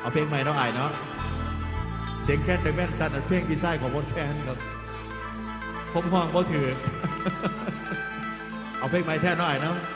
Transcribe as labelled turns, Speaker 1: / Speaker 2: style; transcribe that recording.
Speaker 1: เอาเพลงใหม่เนาะไอ้เนาะเสียงแค่แต่แม่นจันทร์เพลงดีไซน์ของมดแคนครับผมห้องบ่ถือเอาเพลงใหม่แท้เนาะไอ้เนาะ